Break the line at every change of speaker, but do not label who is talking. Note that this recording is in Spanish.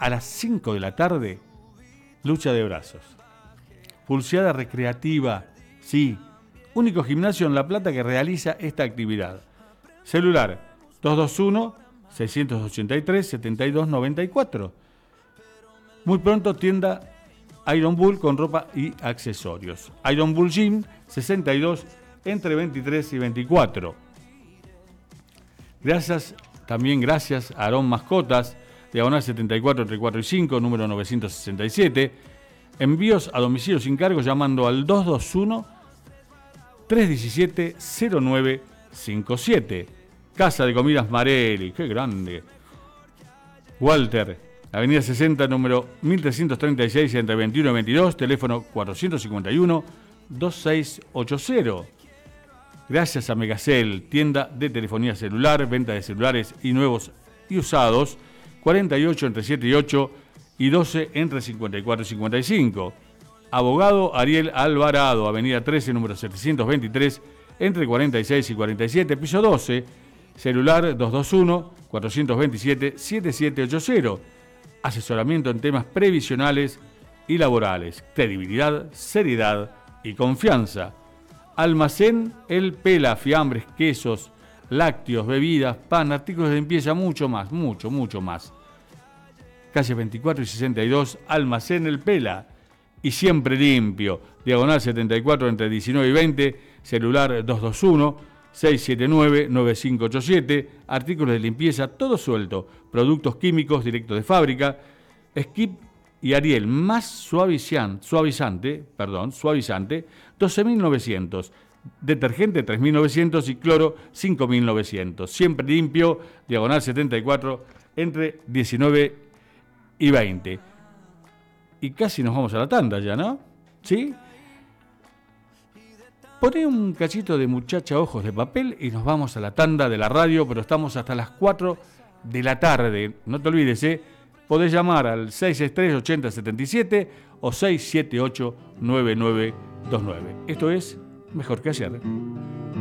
a las 5 de la tarde, lucha de brazos. Pulseada recreativa, sí, único gimnasio en La Plata que realiza esta actividad. Celular 221-683-7294. Muy pronto tienda Iron Bull con ropa y accesorios. Iron Bull Gym 62 entre 23 y 24. También gracias a Aarón Mascotas, diagonal 74 entre 4 y 5, número 967. Envíos a domicilio sin cargo llamando al 221-317-0957. Casa de Comidas Marelli, qué grande. Walter, Avenida 60, número 1336, entre 21 y 22, teléfono 451-2680. Gracias a Megacel, tienda de telefonía celular, venta de celulares y nuevos y usados, 48 entre 7 y 8 y 12 entre 54 y 55. Abogado Ariel Alvarado, Avenida 13, número 723, entre 46 y 47, piso 12, celular 221-427-7780. Asesoramiento en temas previsionales y laborales, credibilidad, seriedad y confianza. Almacén El Pela, fiambres, quesos, lácteos, bebidas, pan, artículos de limpieza, mucho más. Calle 24 y 62, Almacén El Pela. Y siempre limpio, diagonal 74 entre 19 y 20, celular 221-679-9587, artículos de limpieza, todo suelto, productos químicos directos de fábrica, Skip y Ariel más suavizante, 12.900, detergente 3.900 y cloro 5.900, siempre limpio, diagonal 74 entre 19 y 20. Y casi nos vamos a la tanda ya, ¿no? ¿Sí? Poné un cachito de Muchacha Ojos de Papel y nos vamos a la tanda de la radio, pero estamos hasta las 4 de la tarde. No te olvides, podés llamar al 663-8077 o 678-9929. Esto es Mejor que Ayer.